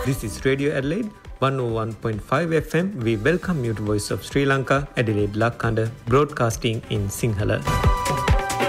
This is Radio Adelaide 101.5 FM. We welcome you to Voice of Sri Lanka, Adelaide Lakanda, broadcasting in Sinhala.